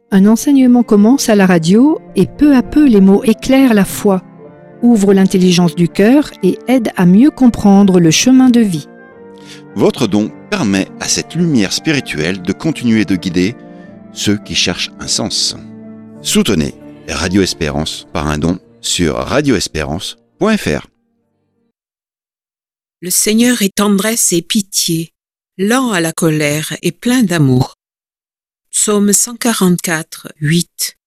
Un enseignement commence à la radio et peu à peu les mots éclairent la foi, ouvrent l'intelligence du cœur et aident à mieux comprendre le chemin de vie. Votre don permet à cette lumière spirituelle de continuer de guider ceux qui cherchent un sens. Soutenez Radio Espérance par un don sur radioespérance.fr. Le Seigneur est tendresse et pitié, lent à la colère et plein d'amour. Psaume 144, 8.